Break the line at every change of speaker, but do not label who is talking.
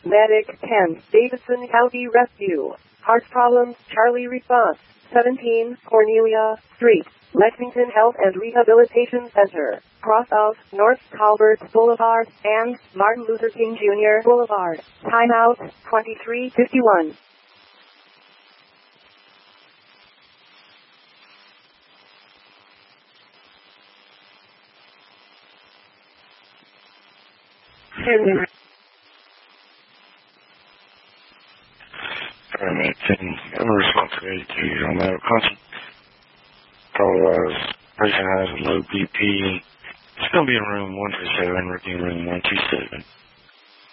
Medic 10, Davidson County Rescue. Heart problems, Charlie response. 17, Cornelia Street, Lexington Health and Rehabilitation Center, cross of North Colbert Boulevard and Martin Luther King Jr. Boulevard. Timeout, 23:51.
Paramedic 10, have a responsibility to on that constant. Otherwise, patient has a low BP. It's going to be in room 127, working room 127.